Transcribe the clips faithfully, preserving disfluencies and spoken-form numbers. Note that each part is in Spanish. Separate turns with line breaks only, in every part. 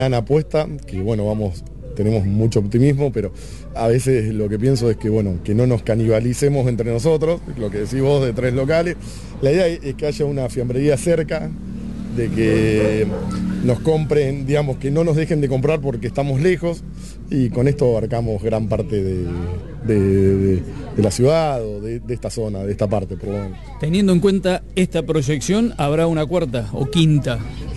gran apuesta, que bueno, vamos, tenemos mucho optimismo, pero a veces lo que pienso es que bueno, que no nos canibalicemos entre nosotros, lo que decís vos de tres locales. La idea es que haya una fiambrería cerca, de que nos compren, digamos, que no nos dejen de comprar porque estamos lejos, y con esto abarcamos gran parte de, de, de, de la ciudad o de, de esta zona, de esta parte. Pero bueno.
Teniendo en cuenta esta proyección, ¿habrá una cuarta o quinta?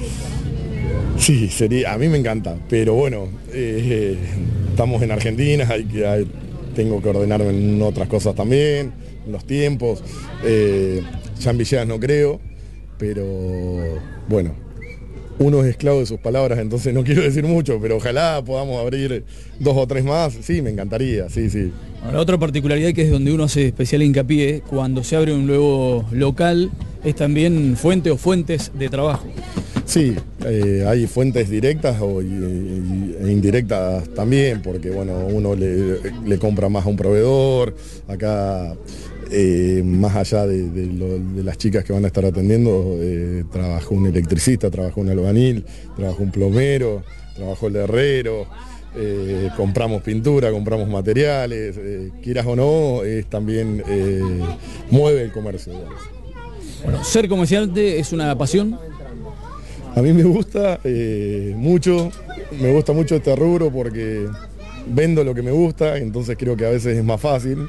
Sí, sería, a mí me encanta, pero bueno, eh, estamos en Argentina, hay que, hay, tengo que ordenarme en otras cosas también, los tiempos, eh, ya en Villegas no creo, pero bueno, uno es esclavo de sus palabras, entonces no quiero decir mucho, pero ojalá podamos abrir dos o tres más, sí, me encantaría, sí, sí.
Ahora, otra particularidad que es donde uno hace especial hincapié, cuando se abre un nuevo local, es también fuente o fuentes de trabajo.
Sí, eh, hay fuentes directas o, y, y, e indirectas también, porque bueno, uno le, le compra más a un proveedor, acá eh, más allá de, de, lo, de las chicas que van a estar atendiendo, eh, trabajó un electricista, trabajó un albañil, trabajó un plomero, trabajó el herrero, eh, compramos pintura, compramos materiales, eh, quieras o no, es también eh, mueve el comercio, digamos.
Bueno, ser comerciante es una pasión.
A mí me gusta eh, mucho, me gusta mucho este rubro porque vendo lo que me gusta, entonces creo que a veces es más fácil.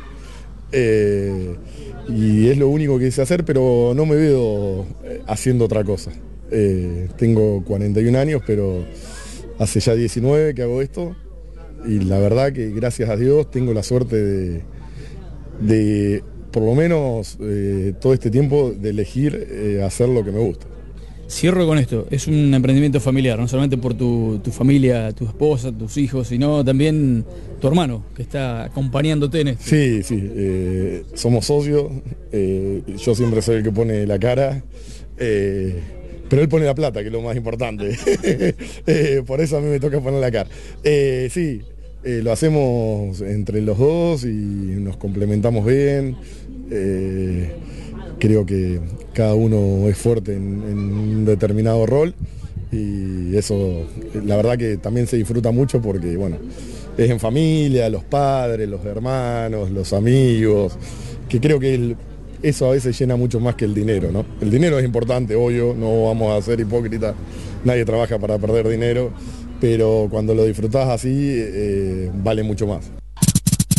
Eh, y es lo único que sé hacer, pero no me veo haciendo otra cosa. Eh, tengo cuarenta y un años, pero hace ya diecinueve que hago esto y la verdad que gracias a Dios tengo la suerte de, de por lo menos eh, todo este tiempo, de elegir eh, hacer lo que me gusta.
Cierro con esto, es un emprendimiento familiar, no solamente por tu, tu familia, tu esposa, tus hijos, sino también tu hermano, que está acompañándote en esto.
Sí, sí, eh, somos socios, eh, yo siempre soy el que pone la cara, eh, pero él pone la plata, que es lo más importante, eh, por eso a mí me toca poner la cara. Eh, sí, eh, lo hacemos entre los dos y nos complementamos bien. Eh, Creo que cada uno es fuerte en, en un determinado rol y eso, la verdad que también se disfruta mucho porque, bueno, es en familia, los padres, los hermanos, los amigos, que creo que el, eso a veces llena mucho más que el dinero, ¿no? El dinero es importante, obvio, no vamos a ser hipócritas, nadie trabaja para perder dinero, pero cuando lo disfrutás así, eh, vale mucho más.